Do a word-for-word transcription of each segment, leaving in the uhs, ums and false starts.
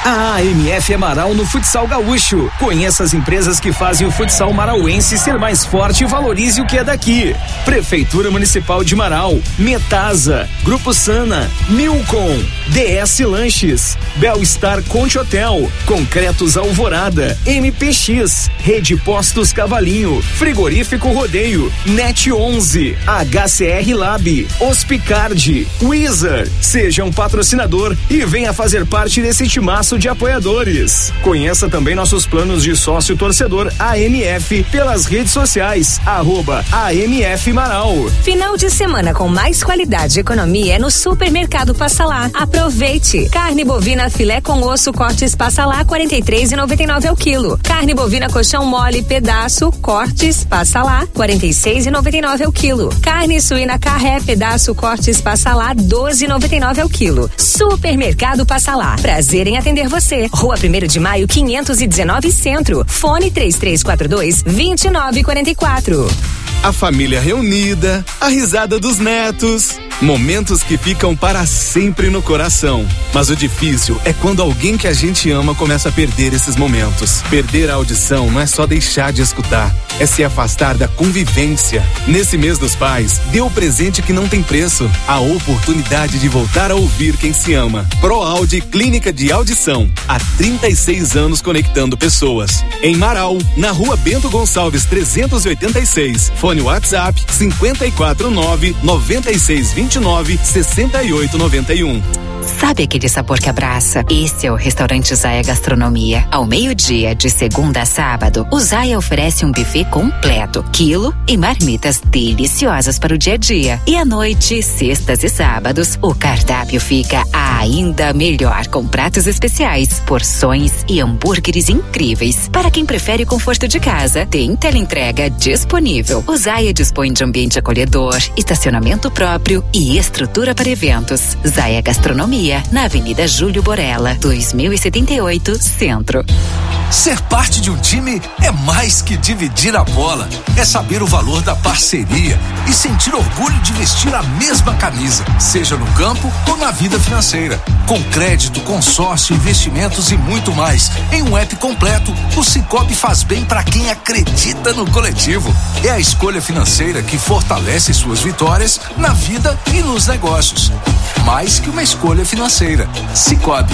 A A M F é Marau no futsal gaúcho. Conheça as empresas que fazem o futsal marauense ser mais forte e valorize o que é daqui. Prefeitura Municipal de Marau, Metasa, Grupo Sana, Milcom, D S Lanches, Belstar Conte Hotel, Concretos Alvorada, M P X, Rede Postos Cavalinho, Frigorífico Rodeio, Net onze, H C R Lab, Hospicard, Wizard. Seja um patrocinador e venha fazer parte desse timaço de apoiadores. Conheça também nossos planos de sócio torcedor A M F pelas redes sociais, arroba A M F Marau. Final de semana com mais qualidade e economia é no Supermercado Passa Lá. Aproveite! Carne bovina filé com osso cortes Passa Lá, quarenta e três reais e noventa e nove centavos ao quilo. Carne bovina colchão mole pedaço cortes Passa Lá, quarenta e seis reais e noventa e nove centavos ao quilo. Carne suína carré pedaço cortes Passa Lá, doze reais e noventa e nove centavos ao quilo. Supermercado Passa Lá. Prazer em atender você. Rua primeiro de maio, quinhentos e dezenove Centro. Fone três três quatro dois, dois nove quatro quatro. A família reunida, a risada dos netos, momentos que ficam para sempre no coração. Mas o difícil é quando alguém que a gente ama começa a perder esses momentos. Perder a audição não é só deixar de escutar, é se afastar da convivência. Nesse mês dos pais, dê o presente que não tem preço, a oportunidade de voltar a ouvir quem se ama. ProAudi Clínica de Audição, há trinta e seis anos conectando pessoas. Em Marau, na Rua Bento Gonçalves trezentos e oitenta e seis. Fone WhatsApp cinco quatro nove, nove seis dois nove, seis oito nove um. Sabe aquele sabor que abraça? Esse é o restaurante Zaya Gastronomia. Ao meio-dia, de segunda a sábado, o Zaya oferece um buffet completo, quilo e marmitas deliciosas para o dia a dia. E à noite, sextas e sábados, o cardápio fica ainda melhor, com pratos especiais, porções e hambúrgueres incríveis. Para quem prefere o conforto de casa, tem teleentrega disponível. O Zaya dispõe de ambiente acolhedor, estacionamento próprio e estrutura para eventos. Zaya Gastronomia, na Avenida Júlio Borella, dois mil e setenta e oito, Centro. Ser parte de um time é mais que dividir a bola. É saber o valor da parceria e sentir orgulho de vestir a mesma camisa, seja no campo ou na vida financeira. Com crédito, consórcio, investimentos e muito mais. Em um app completo, o Sicoob faz bem para quem acredita no coletivo. É a escolha financeira que fortalece suas vitórias na vida e nos negócios. Mais que uma escolha financeira. Sicoob.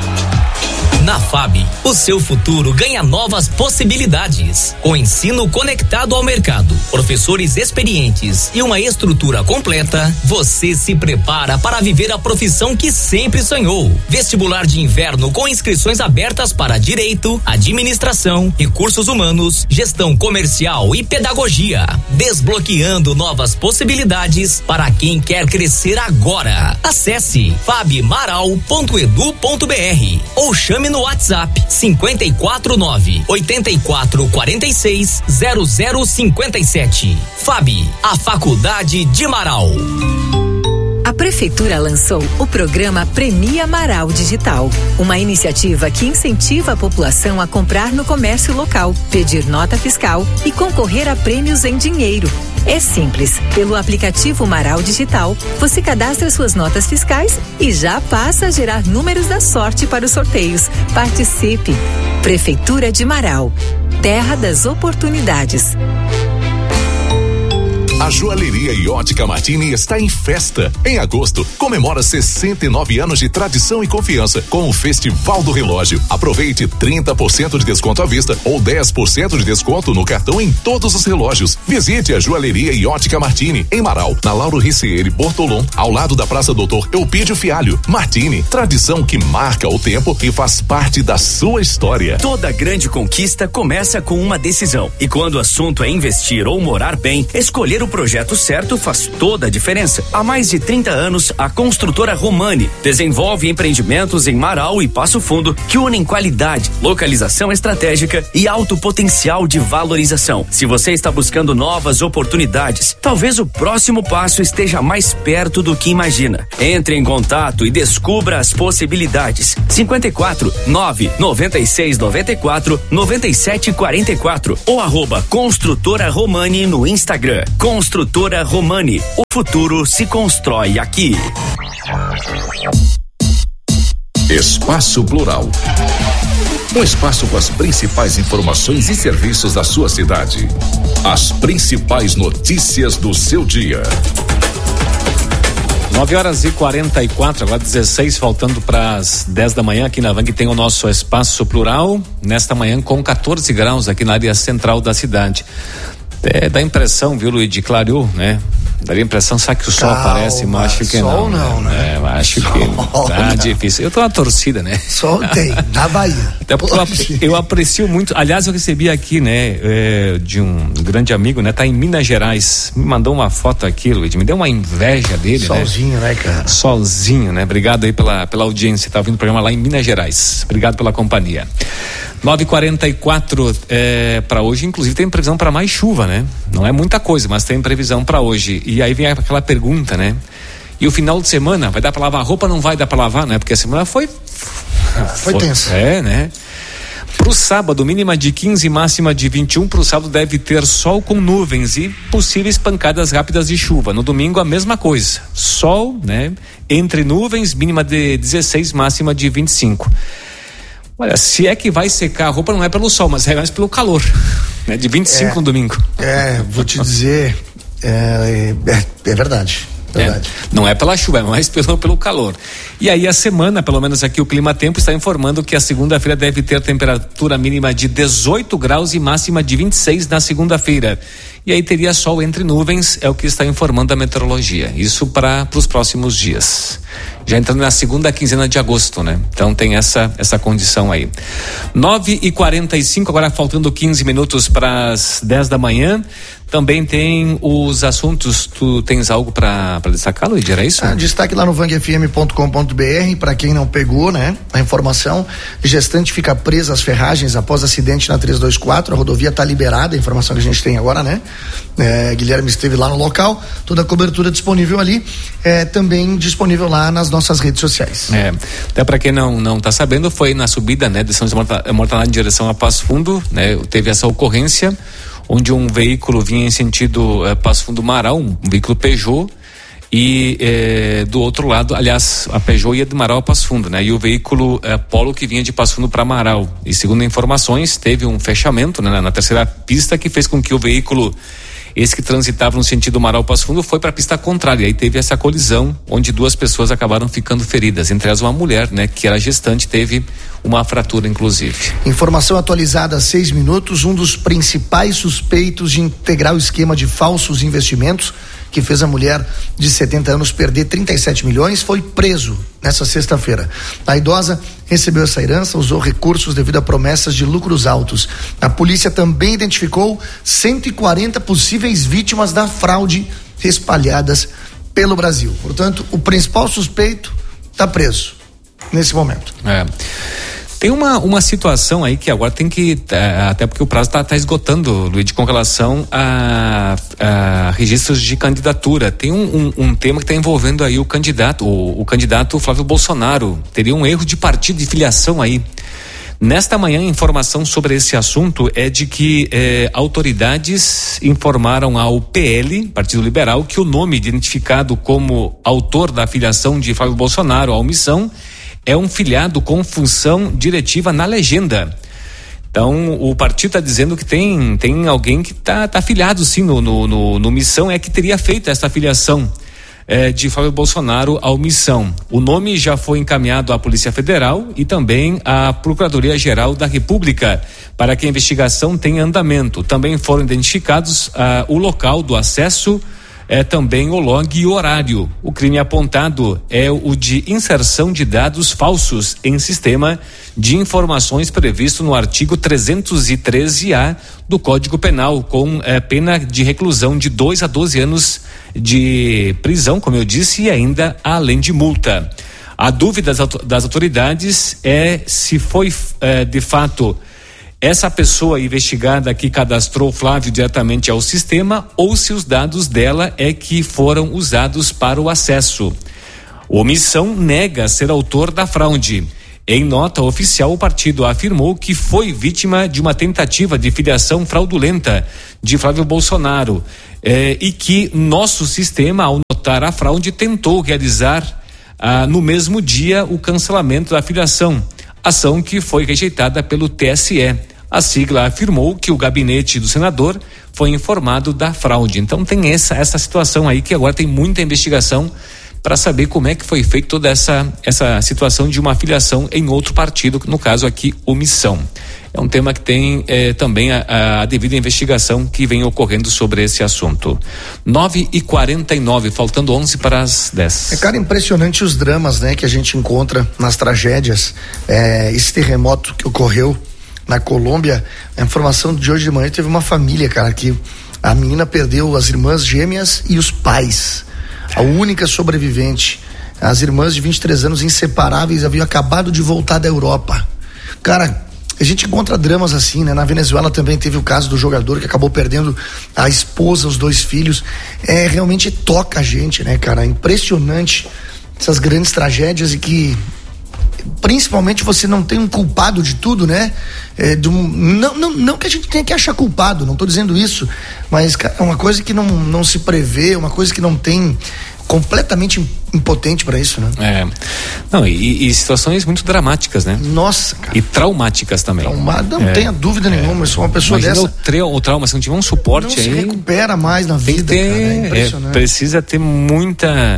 Na F A B, o seu futuro ganha novas possibilidades. Com ensino conectado ao mercado, professores experientes e uma estrutura completa, você se prepara para viver a profissão que sempre sonhou. Vestibular de inverno com inscrições abertas para Direito, Administração, Recursos Humanos, Gestão Comercial e Pedagogia. Desbloqueando novas possibilidades para quem quer crescer agora. Acesse fabmaral ponto edu ponto br ou chame no WhatsApp cinco quatro nove, oito quatro quatro seis, zero zero cinco sete. F A B, a Faculdade de Marau. A Prefeitura lançou o programa Premia Marau Digital, uma iniciativa que incentiva a população a comprar no comércio local, pedir nota fiscal e concorrer a prêmios em dinheiro. É simples. Pelo aplicativo Marau Digital, você cadastra suas notas fiscais e já passa a gerar números da sorte para os sorteios. Participe! Prefeitura de Marau, terra das oportunidades. A Joalheria e Ótica Martini está em festa. Em agosto, comemora sessenta e nove anos de tradição e confiança com o Festival do Relógio. Aproveite trinta por cento de desconto à vista ou dez por cento de desconto no cartão em todos os relógios. Visite a Joalheria e Ótica Martini, em Marau, na Lauro Ricieri Bortolom, ao lado da Praça Doutor Eupídio Fialho. Martini, tradição que marca o tempo e faz parte da sua história. Toda grande conquista começa com uma decisão. E quando o assunto é investir ou morar bem, escolher o projeto certo faz toda a diferença. Há mais de trinta anos, a construtora Romani desenvolve empreendimentos em Marau e Passo Fundo que unem qualidade, localização estratégica e alto potencial de valorização. Se você está buscando novas oportunidades, talvez o próximo passo esteja mais perto do que imagina. Entre em contato e descubra as possibilidades. cinco quatro nove, nove seis nove quatro, nove sete quatro quatro ou arroba Construtora Romani no Instagram. Construtora Romani, o futuro se constrói aqui. Espaço Plural. Um espaço com as principais informações e serviços da sua cidade. As principais notícias do seu dia. nove horas e quarenta e quatro, agora dezesseis, faltando para as dez da manhã. Aqui na Vang tem o nosso Espaço Plural. Nesta manhã com catorze graus aqui na área central da cidade. É, dá impressão, viu, Luiz, de clareou, né? Daria a impressão, sabe que o sol Calma, aparece, mas acho que sol não. não, né? né? É, eu acho sol que tá não. difícil. Eu tô na torcida, né? Sol tem, na Bahia. Até porque eu, eu aprecio muito. Aliás, eu recebi aqui, né, é, de um grande amigo, né? Tá em Minas Gerais. Me mandou uma foto aqui, Luiz. Me deu uma inveja dele, Solzinho, né? né, cara? Solzinho, né? Obrigado aí pela, pela audiência. Tá ouvindo o programa lá em Minas Gerais. Obrigado pela companhia. nove e quarenta e quatro é, para hoje, inclusive tem previsão para mais chuva, né? Não é muita coisa, mas tem previsão para hoje. E aí vem aquela pergunta, né? E o final de semana, vai dar para lavar roupa? Não vai dar para lavar, né? Porque a semana foi Foi, foi tensa. É, né? Pro sábado, mínima de quinze, máxima de vinte e um. Pro sábado deve ter sol com nuvens e possíveis pancadas rápidas de chuva. No domingo a mesma coisa, sol, né? Entre nuvens, mínima de dezesseis, máxima de vinte e cinco. Olha, se é que vai secar a roupa, não é pelo sol, mas é mais pelo calor, né? De vinte e cinco é, no domingo. É, vou te dizer, é, é, é verdade. Verdade. É, não é pela chuva, é mais pelo, pelo calor. E aí a semana, pelo menos aqui o Clima Tempo está informando que a segunda-feira deve ter temperatura mínima de dezoito graus e máxima de vinte e seis na segunda-feira. E aí teria sol entre nuvens, é o que está informando a meteorologia. Isso para os próximos dias. Já entrando na segunda quinzena de agosto, né? Então tem essa essa condição aí. nove e quarenta e cinco, agora faltando quinze minutos para as dez da manhã. Também tem os assuntos. Tu tens algo para destacar, Luiz? Era isso? Ah, destaque lá no vang f m ponto com ponto b r, para quem não pegou, né? A informação: gestante fica presa às ferragens após acidente na trezentos e vinte e quatro. A rodovia está liberada, a informação que a gente tem agora, né? É, Guilherme esteve lá no local, toda a cobertura disponível ali, é, também disponível lá nas nossas redes sociais. É, até para quem não não está sabendo, foi na subida, né, de São José Mortanado em direção a Passo Fundo, né? Teve essa ocorrência onde um veículo vinha em sentido eh, Passo Fundo Marau, um veículo Peugeot, e eh, do outro lado, aliás, a Peugeot ia de Marau a Passo Fundo, né? E o veículo eh, Polo que vinha de Passo Fundo para Marau. E segundo informações, teve um fechamento, né, na, na terceira pista, que fez com que o veículo, esse que transitava no sentido Marau Passo Fundo, foi para a pista contrária. Aí teve essa colisão, onde duas pessoas acabaram ficando feridas, entre elas uma mulher, né, que era gestante, teve uma fratura, inclusive. Informação atualizada há seis minutos: um dos principais suspeitos de integrar o esquema de falsos investimentos que fez a mulher de setenta anos perder trinta e sete milhões, foi preso nessa sexta-feira. A idosa recebeu essa herança, usou recursos devido a promessas de lucros altos. A polícia também identificou cento e quarenta possíveis vítimas da fraude espalhadas pelo Brasil. Portanto, o principal suspeito está preso nesse momento. É. Tem uma, uma situação aí que agora tem que, até porque o prazo está tá esgotando, Luiz, com relação a, a registros de candidatura. Tem um, um, um tema que está envolvendo aí o candidato, o, o candidato Flávio Bolsonaro. Teria um erro de partido de filiação aí. Nesta manhã, a informação sobre esse assunto é de que eh, autoridades informaram ao P L, Partido Liberal, que o nome identificado como autor da filiação de Flávio Bolsonaro à omissão é um filiado com função diretiva na legenda. Então, o partido está dizendo que tem, tem alguém que está tá afiliado sim no, no, no, no Missão, é que teria feito essa filiação é, de Flávio Bolsonaro ao Missão. O nome já foi encaminhado à Polícia Federal e também à Procuradoria-Geral da República para que a investigação tenha andamento. Também foram identificados ah, o local do acesso, é também o log e o horário. O crime apontado é o de inserção de dados falsos em sistema de informações previsto no artigo trezentos e treze A do Código Penal, com eh, pena de reclusão de dois a doze anos de prisão, como eu disse, e ainda além de multa. A dúvida das autoridades é se foi eh, de fato essa pessoa investigada que cadastrou Flávio diretamente ao sistema ou se os dados dela é que foram usados para o acesso. O Missão nega ser autor da fraude. Em nota oficial, o partido afirmou que foi vítima de uma tentativa de filiação fraudulenta de Flávio Bolsonaro eh, e que nosso sistema, ao notar a fraude, tentou realizar ah, no mesmo dia o cancelamento da filiação, ação que foi rejeitada pelo T S E. A sigla afirmou que o gabinete do senador foi informado da fraude. Então tem essa, essa situação aí que agora tem muita investigação para saber como é que foi feita toda essa, essa situação de uma filiação em outro partido, no caso aqui, omissão. É um tema que tem eh, também a, a devida investigação que vem ocorrendo sobre esse assunto. nove e quarenta e nove, faltando onze para as dez. É, cara, impressionante os dramas, né, que a gente encontra nas tragédias. É, esse terremoto que ocorreu na Colômbia, a informação de hoje de manhã, teve uma família, cara, que a menina perdeu as irmãs gêmeas e os pais. A única sobrevivente. As irmãs de vinte e três anos, inseparáveis, haviam acabado de voltar da Europa. Cara, a gente encontra dramas assim, né? Na Venezuela também teve o caso do jogador que acabou perdendo a esposa, os dois filhos. É, realmente toca a gente, né, cara? É impressionante essas grandes tragédias e que principalmente você não tem um culpado de tudo, né? É, de um, não, não, não que a gente tenha que achar culpado, não estou dizendo isso, mas cara, é uma coisa que não, não se prevê, uma coisa que não tem, completamente impotente para isso, né? É. Não, e, e situações muito dramáticas, né? Nossa, cara. E traumáticas também. Traumada, não é. tenha dúvida é. nenhuma, eu sou uma pessoa Imagina dessa. O, tra- o trauma, se não tiver um suporte não aí. Não se recupera mais na vida, ter, cara, é impressionante. É, precisa ter muita.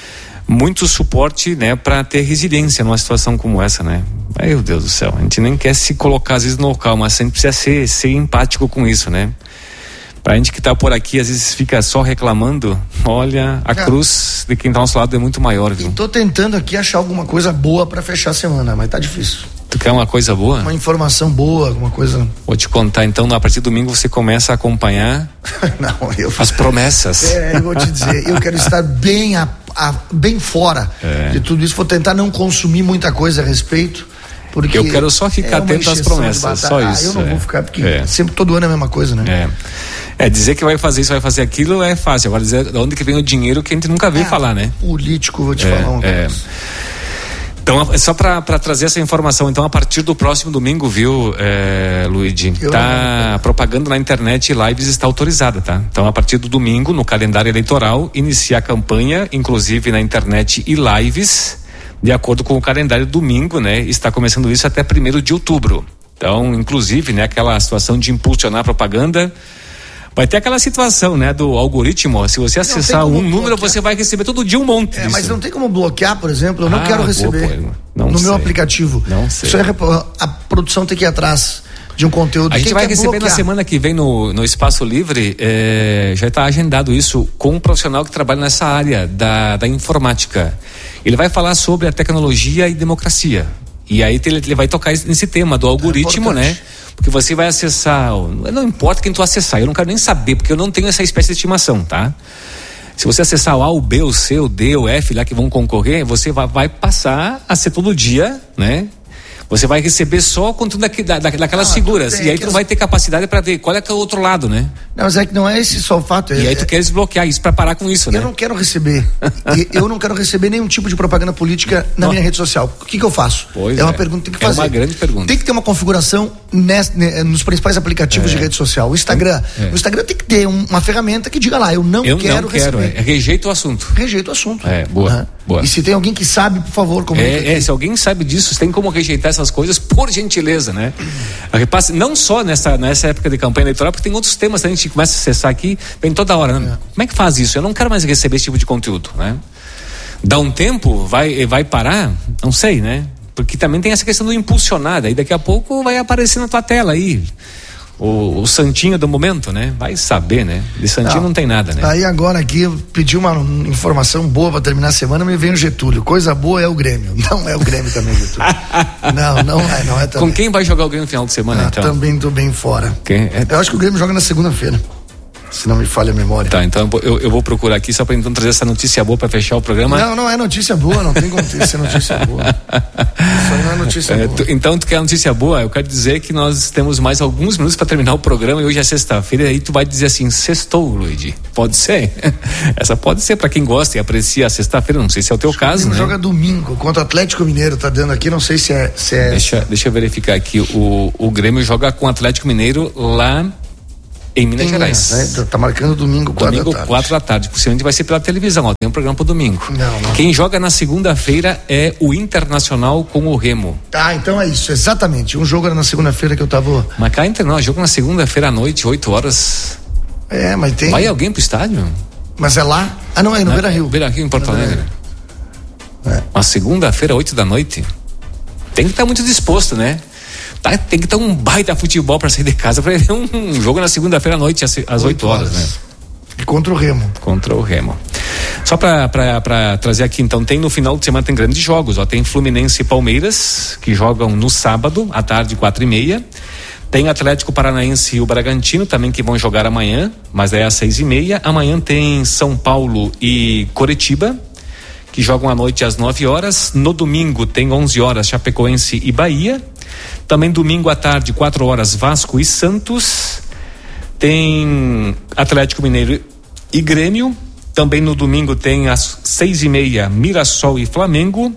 muito suporte, né, para ter resiliência numa situação como essa, né? Meu Deus do céu, a gente nem quer se colocar às vezes no local, mas a gente precisa ser, ser empático com isso, né? Pra gente que tá por aqui, às vezes fica só reclamando, olha, a é. cruz de quem tá ao nosso lado é muito maior, viu? E tô tentando aqui achar alguma coisa boa para fechar a semana, mas tá difícil. Tu quer uma coisa boa? Uma informação boa, alguma coisa. Vou te contar, então, a partir do domingo você começa a acompanhar Não, eu... as promessas. É, eu vou te dizer, eu quero estar bem, a, a, bem fora é. de tudo isso, vou tentar não consumir muita coisa a respeito, porque... Eu quero só ficar é atento às promessas, só isso. Ah, eu não é. vou ficar, porque é. sempre todo ano é a mesma coisa, né? É. É, dizer que vai fazer isso, vai fazer aquilo é fácil, agora dizer de onde que vem o dinheiro que a gente nunca veio é, falar, né? Político, vou te é, falar uma coisa. É. Então, só para trazer essa informação, então a partir do próximo domingo, viu, é, Luigi, Eu tá não... propaganda na internet e lives está autorizada, tá? Então, a partir do domingo, no calendário eleitoral, inicia a campanha, inclusive na internet e lives, de acordo com o calendário domingo, né? Está começando isso até primeiro de outubro. Então, inclusive, né, aquela situação de impulsionar a propaganda. Vai ter aquela situação, né, do algoritmo, se você acessar um bloquear. número, você vai receber todo dia um monte é, disso. Mas não tem como bloquear, por exemplo, eu não ah, quero receber boa, não no sei. meu aplicativo. Não sei. Isso é, a produção tem que ir atrás de um conteúdo. A gente vai receber bloquear? na semana que vem no, no Espaço Livre, é, já está agendado isso com um profissional que trabalha nessa área da, da informática. Ele vai falar sobre a tecnologia e democracia. E aí ele, ele vai tocar nesse tema do algoritmo, é né? Porque você vai acessar, não importa quem tu acessar, eu não quero nem saber, porque eu não tenho essa espécie de estimação, tá? Se você acessar o A, o B, o C, o D, o F lá que vão concorrer, você vai, vai passar a ser todo dia, né? Você vai receber só o conteúdo daqui, da, daquelas ah, figuras. E aí tu não vai ter capacidade para ver qual é que é o outro lado, né? Não, mas é que não é esse só o fato. É, e aí tu quer desbloquear isso para parar com isso, eu né? Eu não quero receber. eu não quero receber nenhum tipo de propaganda política na não. minha rede social. O que que eu faço? Pois é uma é. pergunta que tem que fazer. É uma grande pergunta. Tem que ter uma configuração nesse, nos principais aplicativos é. de rede social. O Instagram. É. O Instagram tem que ter um, uma ferramenta que diga lá, eu não eu quero não quero, receber. É. Rejeita o assunto. Rejeita o assunto. É, boa. Uhum. Boa. E se tem alguém que sabe, por favor, como é, é, se alguém sabe disso, tem como rejeitar essas coisas, por gentileza, né? Repasse, não só nessa, nessa época de campanha eleitoral, porque tem outros temas que a gente começa a acessar aqui, vem toda hora, né? É. Como é que faz isso? Eu não quero mais receber esse tipo de conteúdo, né? Dá um tempo, vai, vai parar? Não sei, né? Porque também tem essa questão do impulsionar, aí daqui a pouco vai aparecer na tua tela aí. O, o santinho do momento, né? Vai saber, né? De santinho não, não tem nada, né? Aí agora aqui, eu pedi uma informação boa pra terminar a semana, me vem o Getúlio. Coisa boa é o Grêmio. Não é o Grêmio também, Getúlio. não, não é, não é também. Com quem vai jogar o Grêmio no final de semana, ah, então? Também tô bem fora. Quem? É... Eu acho que o Grêmio joga na segunda-feira. Se não me falha a memória. Tá, então eu, eu vou procurar aqui só para então trazer essa notícia boa para fechar o programa. Não, não é notícia boa, não tem como ser notícia boa. Isso aí não é notícia é, boa. Tu, então tu quer notícia boa? Eu quero dizer que nós temos mais alguns minutos para terminar o programa e hoje é sexta-feira e aí tu vai dizer assim, sextou, Luigi. Pode ser? Essa pode ser para quem gosta e aprecia a sexta-feira, não sei se é o teu Acho caso, né? Joga domingo contra o Atlético Mineiro, tá dando aqui, não sei se é... Se é... Deixa, deixa eu verificar aqui, o, o Grêmio joga com o Atlético Mineiro lá Em Minas em Gerais. Minas, né? Tá marcando domingo, quatro domingo, da tarde. quatro da tarde. Possivelmente vai ser pela televisão, ó. Tem um programa pro domingo. Não, não. Quem joga na segunda-feira é o Internacional com o Remo. Ah, então é isso, exatamente. Um jogo era na segunda-feira que eu tava. Mas cá entre nós, jogo na segunda-feira à noite, oito horas. É, mas tem. Vai alguém pro estádio? Mas é lá? Ah, não, é no Beira Rio. Beira Rio, em Porto Alegre. É. Uma segunda-feira, oito da noite. Tem que estar muito disposto, né? Tá, tem que estar um baita futebol para sair de casa para ver um, um jogo na segunda-feira à noite, às, às oito horas, né? E contra o Remo. Contra o Remo. Só para trazer aqui, então, tem no final de semana tem grandes jogos, ó. Tem Fluminense e Palmeiras, que jogam no sábado, à tarde, quatro e meia. Tem Atlético Paranaense e o Bragantino também, que vão jogar amanhã, mas é às seis e meia. Amanhã tem São Paulo e Coritiba, que jogam à noite às nove horas. No domingo tem onze horas Chapecoense e Bahia. Também domingo à tarde, quatro horas, Vasco e Santos. Tem Atlético Mineiro e Grêmio. Também no domingo tem às seis e meia Mirassol e Flamengo.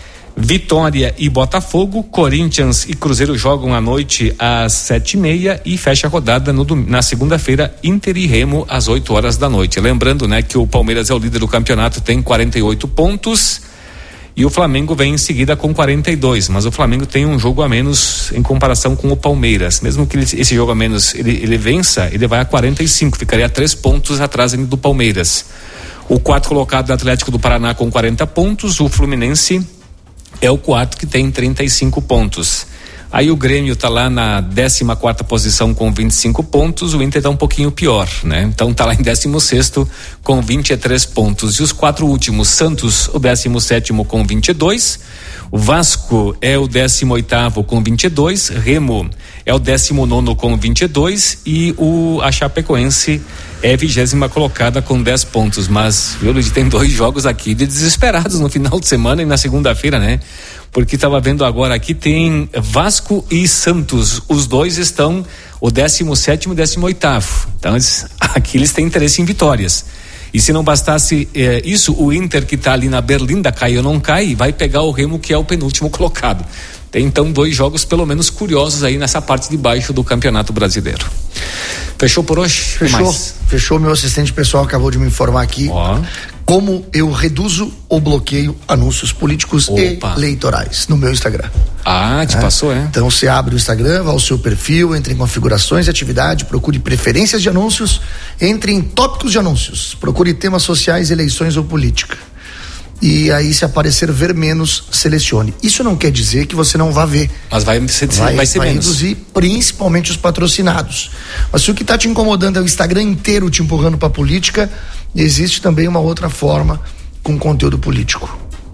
Vitória e Botafogo. Corinthians e Cruzeiro jogam à noite às sete e meia e fecha a rodada no, na segunda-feira, Inter e Remo às oito horas da noite. Lembrando, né, que o Palmeiras é o líder do campeonato, tem quarenta e oito pontos. E o Flamengo vem em seguida com quarenta e dois, mas o Flamengo tem um jogo a menos em comparação com o Palmeiras. Mesmo que ele, esse jogo a menos ele, ele vença, ele vai a quarenta e cinco, ficaria três pontos atrás do Palmeiras. O quarto colocado do Atlético do Paraná com quarenta pontos, o Fluminense é o quarto que tem trinta e cinco pontos. Aí o Grêmio tá lá na décima quarta posição com vinte e cinco pontos, o Inter tá um pouquinho pior, né? Então tá lá em décimo sexto com vinte e três pontos. E os quatro últimos, Santos, o décimo sétimo com vinte e dois, o Vasco é o décimo oitavo com vinte e dois, Remo é o décimo nono com vinte e dois e o a Chapecoense é vigésima colocada com dez pontos. Mas, viu, Luiz, tem dois jogos aqui de desesperados no final de semana e na segunda-feira, né? Porque estava vendo agora aqui, tem Vasco e Santos, os dois estão o décimo sétimo e décimo oitavo. Então eles, aqui eles têm interesse em vitórias. E se não bastasse eh, isso, o Inter, que está ali na Berlinda, cai ou não cai, vai pegar o Remo, que é o penúltimo colocado. Tem então dois jogos pelo menos curiosos aí nessa parte de baixo do Campeonato Brasileiro. Fechou por hoje? Fechou, fechou. Meu assistente pessoal acabou de me informar aqui. Ó. Como eu reduzo ou bloqueio anúncios políticos Opa. e eleitorais no meu Instagram. Ah, te é. passou, é? Então você abre o Instagram, vai ao seu perfil, entre em configurações de atividade, procure preferências de anúncios, entre em tópicos de anúncios, procure temas sociais, eleições ou política. E aí, se aparecer ver menos, selecione. Isso não quer dizer que você não vá ver. Mas vai ser, vai, vai ser vai menos. reduzir principalmente os patrocinados. Mas se o que está te incomodando é o Instagram inteiro te empurrando para política, existe também uma outra forma com conteúdo político.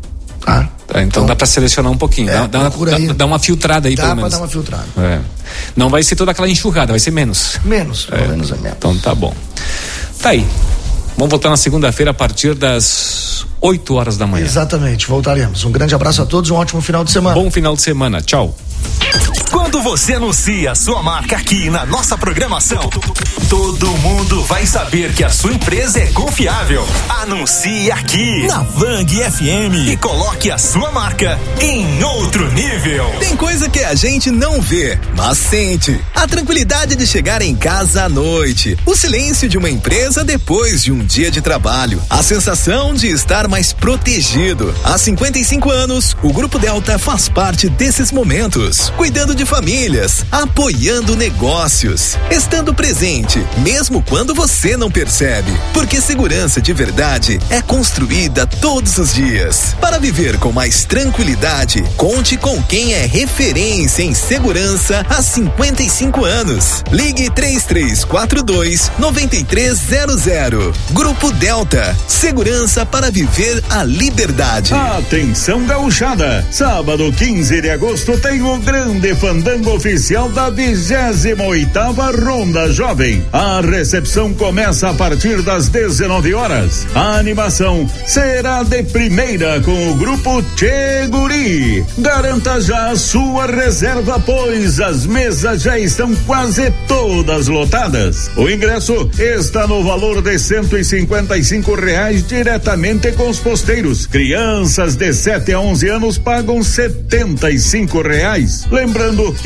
Tá? Tá, então, então dá para selecionar um pouquinho. É, dá, dá, dá, dá uma filtrada aí, dá pelo menos. Dá para dar uma filtrada. É. Não vai ser toda aquela enxurrada, vai ser menos. Menos, pelo é. menos é menos. Então tá bom. Tá aí. Vamos voltar na segunda-feira a partir das oito horas da manhã. Exatamente, voltaremos. Um grande abraço a todos, um ótimo final de semana. Bom final de semana, tchau. Quando você anuncia a sua marca aqui na nossa programação, todo mundo vai saber que a sua empresa é confiável. Anuncie aqui na Vang F M e coloque a sua marca em outro nível. Tem coisa que a gente não vê, mas sente. A tranquilidade de chegar em casa à noite, o silêncio de uma empresa depois de um dia de trabalho, a sensação de estar mais protegido. Há cinquenta e cinco anos, o Grupo Delta faz parte desses momentos, cuidando de famílias, apoiando negócios, estando presente, mesmo quando você não percebe, porque segurança de verdade é construída todos os dias. Para viver com mais tranquilidade, conte com quem é referência em segurança há cinquenta e cinco anos. Ligue três três quatro dois nove três zero zero. Grupo Delta, segurança para viver a liberdade. Atenção gauchada, sábado quinze de agosto tem o grande fandango oficial da vigésima oitava Ronda Jovem. A recepção começa a partir das dezenove horas. A animação será de primeira com o grupo Tchê Guri. Garanta já a sua reserva, pois as mesas já estão quase todas lotadas. O ingresso está no valor de cento e cinquenta e cinco reais diretamente com os posteiros. Crianças de sete a onze anos pagam setenta e cinco reais. Lembrando que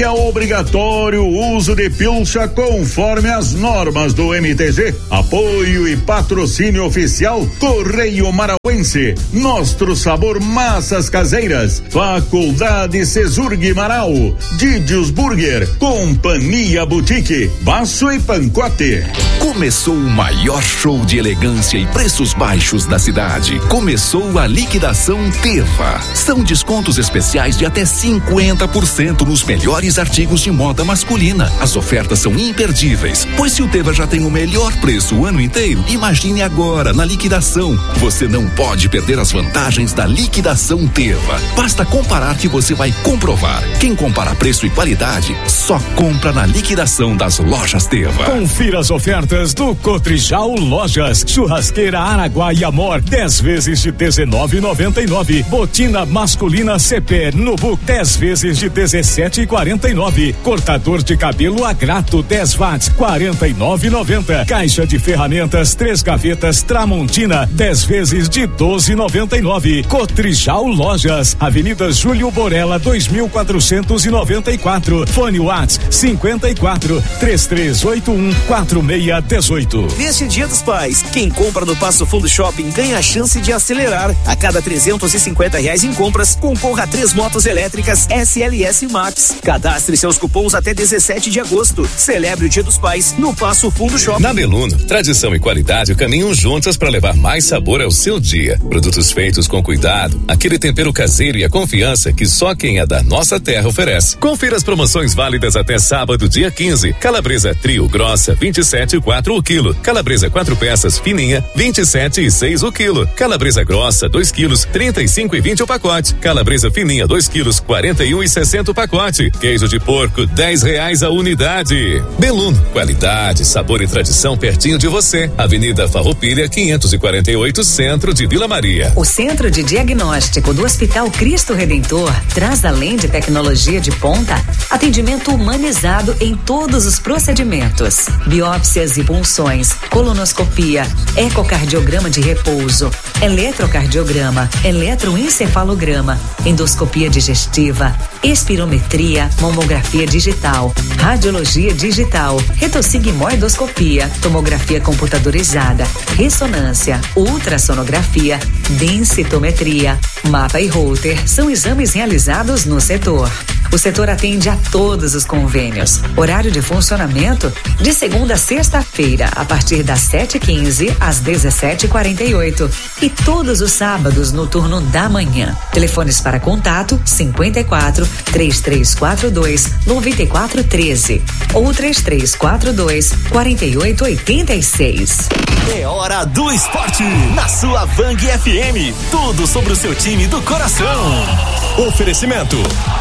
é obrigatório o uso de pilcha conforme as normas do M T G. Apoio e patrocínio oficial Correio Marauense. Nostro Sabor Massas Caseiras. Faculdade Cesurg Marau. Didios Burger. Companhia Boutique. Baço e Pancote. Começou o maior show de elegância e preços baixos da cidade. Começou a liquidação Teva. São descontos especiais de até cinquenta por cento nos melhores artigos de moda masculina. As ofertas são imperdíveis, pois se o Teva já tem o melhor preço o ano inteiro, imagine agora na liquidação. Você não pode perder as vantagens da liquidação Teva. Basta comparar que você vai comprovar. Quem compara preço e qualidade, só compra na liquidação das lojas Teva. Confira as ofertas do Cotrijal Lojas. Churrasqueira Araguaia Amor, dez vezes de dezenove e noventa e nove. Botina masculina C P Nubuck, dez vezes de dezessete e quarenta e nove. Cortador de cabelo Agrato, dez watts, quarenta e nove e noventa. Caixa de ferramentas, três gavetas Tramontina, dez vezes de doze e noventa e nove. Cotrijal Lojas, Avenida Júlio Borella, dois mil quatrocentos e noventa e quatro. Fone Watts cinquenta e quatro, três três oito um, quatro seis um oito. Neste Dia dos Pais, quem compra no Passo Fundo Shopping ganha a chance de acelerar. A cada trezentos e cinquenta reais em compras, concorra a três motos elétricas S L S Max. Cadastre seus cupons até dezessete de agosto. Celebre o Dia dos Pais no Passo Fundo Shopping. Na Beluno, tradição e qualidade caminham juntas para levar mais sabor ao seu dia. Produtos feitos com cuidado, aquele tempero caseiro e a confiança que só quem é da nossa terra oferece. Confira as promoções válidas até sábado, dia quinze. Calabresa trio grossa, vinte e sete e quatro o quilo. Calabresa quatro peças fininha, vinte e sete e seis o quilo. Calabresa grossa, dois quilos, trinta e cinco e vinte o pacote. Calabresa fininha, dois quilos, quarenta e um e sessenta o pacote. Queijo de porco, dez reais a unidade. Beluno, qualidade, sabor e tradição pertinho de você. Avenida Farroupilha, quinhentos e quarenta e oito, centro de Vila Maria. O Centro de Diagnóstico do Hospital Cristo Redentor traz, além de tecnologia de ponta, atendimento humanizado em todos os procedimentos. Biópsias e punções, colonoscopia, ecocardiograma de repouso, eletrocardiograma, eletroencefalograma, endoscopia digestiva, espirometria, mamografia digital, radiologia digital, retossigmoidoscopia, tomografia computadorizada, ressonância, ultrassonografia, densitometria, mapa e Holter são exames realizados no setor. O setor atende a todos os convênios. Horário de funcionamento de segunda a sexta-feira, a partir das sete e quinze às dezessete e quarenta e oito. E todos os sábados no turno da manhã. Telefones para contato cinquenta e quatro, três três quatro dois, nove quatro um três ou três três quatro dois, quatro oito oito seis. É hora do esporte na sua Vang F M. Tudo sobre o seu time do coração. Oferecimento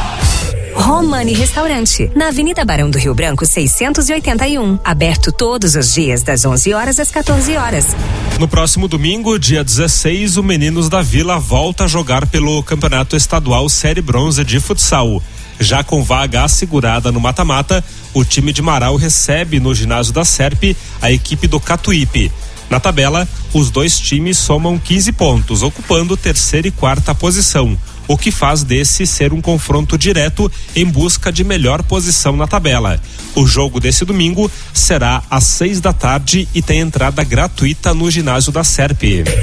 Romani Restaurante, na Avenida Barão do Rio Branco, seiscentos e oitenta e um. Aberto todos os dias, das onze horas às quatorze horas. No próximo domingo, dia dezesseis, o Meninos da Vila volta a jogar pelo Campeonato Estadual Série Bronze de Futsal. Já com vaga assegurada no mata-mata, o time de Marau recebe no ginásio da Serp a equipe do Catuípe. Na tabela, os dois times somam quinze pontos, ocupando terceira e quarta posição, o que faz desse ser um confronto direto em busca de melhor posição na tabela. O jogo desse domingo será às seis da tarde e tem entrada gratuita no ginásio da Serp.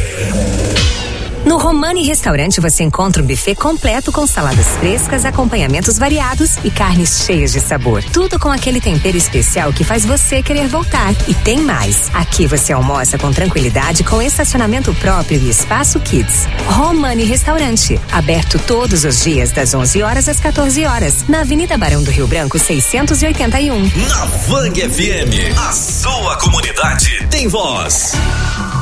No Romani Restaurante você encontra um buffet completo com saladas frescas, acompanhamentos variados e carnes cheias de sabor. Tudo com aquele tempero especial que faz você querer voltar. E tem mais. Aqui você almoça com tranquilidade, com estacionamento próprio e espaço kids. Romani Restaurante, aberto todos os dias das onze horas às quatorze horas, na Avenida Barão do Rio Branco, seiscentos e oitenta e um. Na Vang F M, a sua comunidade tem voz.